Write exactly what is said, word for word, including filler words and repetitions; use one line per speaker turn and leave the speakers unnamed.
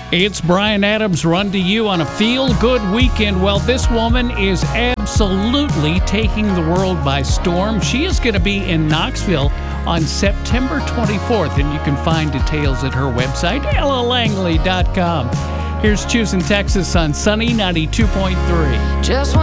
It's Brian Adams' Run to You on a feel-good weekend. Well, this woman is absolutely taking the world by storm. She is going to be in Knoxville on September twenty-fourth, and you can find details at her website, ella langley dot com. Here's Choosing Texas on Sunny ninety-two point three.
Just